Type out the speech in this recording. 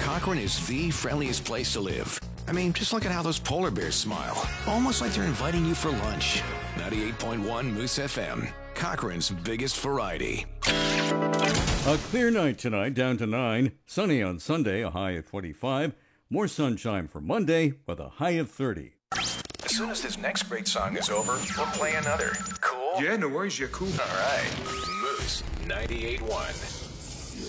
Cochrane is the friendliest place to live. I mean, just look at how those polar bears smile. Almost like they're inviting you for lunch. 98.1 Moose FM. Cochrane's biggest variety. A clear night tonight, down to 9. Sunny on Sunday, a high of 25. More sunshine for Monday with a high of 30. As soon as this next great song is over, we'll play another. Cool? Yeah, no worries. You're cool. All right. Moose 98.1.